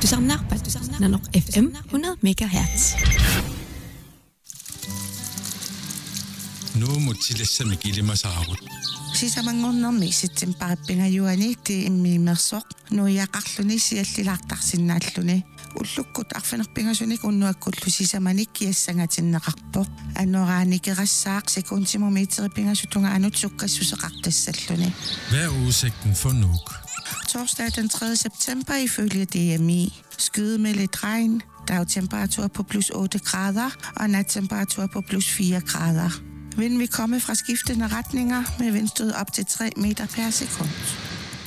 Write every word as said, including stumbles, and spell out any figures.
samner Nanok F M hundrede megahertz. Nu må tillæse mig give mig saarut. Sisamangornermi sitsimparipingajuani ti immiimmersoq nuiaqarluni siallilaqtarsinnaalluni ullukkut arfinerpingasunik unnuakkullu sisamanik kiassangatinneqarpoq annoraanikerassaaq sekuntimumiiteripingasutunga anut sukkassuseqartassalluni. Hvad er udsigten for Nuuk? Torsdag den tredje september ifølge D M I. Skyde med lidt regn, dagtemperatur på plus otte grader og nattemperatur på plus fire grader. Vinden vil komme fra skiftende retninger med vindstød op til tre meter per sekund.